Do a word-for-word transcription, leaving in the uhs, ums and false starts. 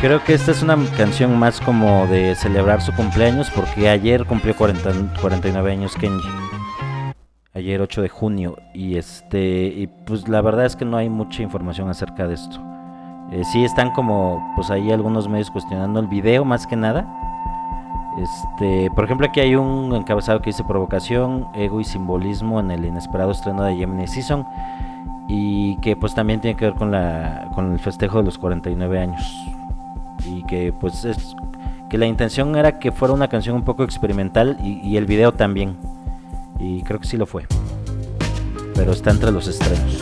Creo que esta es una canción más como de celebrar su cumpleaños, porque ayer cumplió cuarenta, cuarenta y nueve años Kenji. Ayer ocho de junio. Y este y pues la verdad es que no hay mucha información acerca de esto. Eh, sí están como pues ahí algunos medios cuestionando el video más que nada. Este, por ejemplo, aquí hay un encabezado que dice: provocación, ego y simbolismo en el inesperado estreno de Gemini Season, y que pues también tiene que ver con la con el festejo de los cuarenta y nueve años, y que pues es que la intención era que fuera una canción un poco experimental, y, y el video también, y creo que sí lo fue, pero está entre los estrenos.